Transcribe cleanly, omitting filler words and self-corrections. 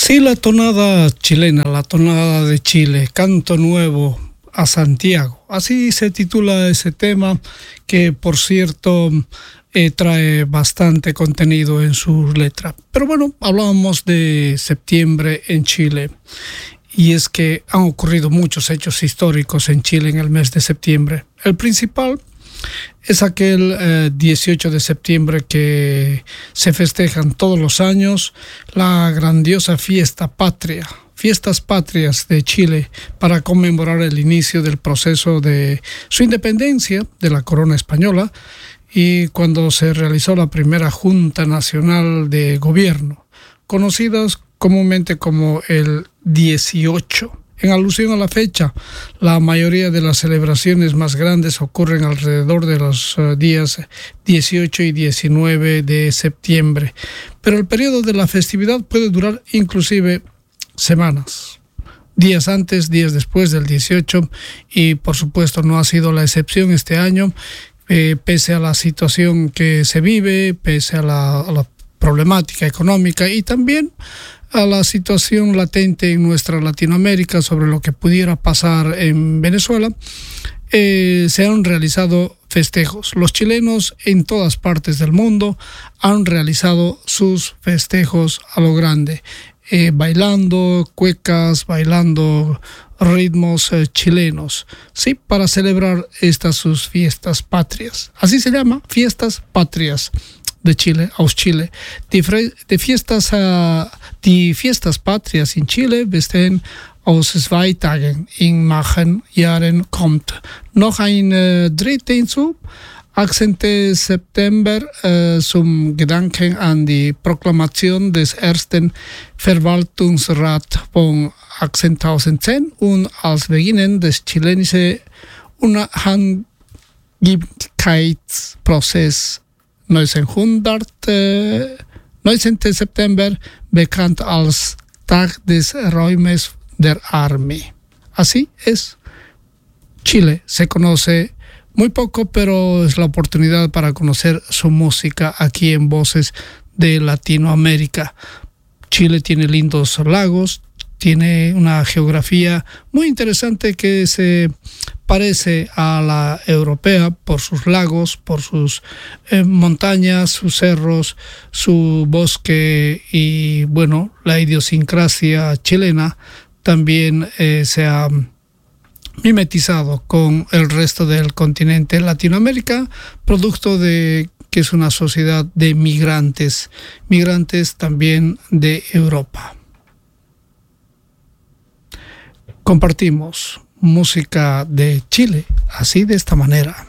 Sí, la tonada chilena, la tonada de Chile, Canto Nuevo a Santiago. Así se titula ese tema que, por cierto, trae bastante contenido en su letra. Pero bueno, hablábamos de septiembre en Chile. Y es que han ocurrido muchos hechos históricos en Chile en el mes de septiembre. El principal es aquel 18 de septiembre que se festejan todos los años la grandiosa fiesta patria, fiestas patrias de Chile, para conmemorar el inicio del proceso de su independencia de la corona española y cuando se realizó la primera Junta Nacional de Gobierno, conocidas comúnmente como el 18. En alusión a la fecha, la mayoría de las celebraciones más grandes ocurren alrededor de los días 18 y 19 de septiembre, pero el periodo de la festividad puede durar inclusive semanas, días antes, días después del 18, y por supuesto no ha sido la excepción este año, pese a la situación que se vive, pese a la problemática económica y también a la situación latente en nuestra Latinoamérica sobre lo que pudiera pasar en Venezuela, se han realizado festejos. Los chilenos en todas partes del mundo han realizado sus festejos a lo grande, bailando cuecas, bailando ritmos chilenos, sí, para celebrar estas sus fiestas patrias. Así se llama, fiestas patrias de Chile, aus Chile. Die Fiestas Patrias in Chile bestehen aus 2 Tagen. In manchen Jahren kommt noch ein dritte hinzu. 18. September zum Gedanken an die Proklamation des ersten Verwaltungsrats von 1810 und als Beginn des chilenischen Unabhängigkeitsprozesses 19. September, bekannt als Tag des Ruhmes der Armee. Así es. Chile se conoce muy poco, pero es la oportunidad para conocer su música aquí en Voces de Latinoamérica. Chile tiene lindos lagos, tiene una geografía muy interesante que se parece a la europea por sus lagos, por sus montañas, sus cerros, su bosque y, bueno, la idiosincrasia chilena también se ha mimetizado con el resto del continente Latinoamérica, producto de que es una sociedad de migrantes también de Europa. Compartimos música de Chile, así de esta manera.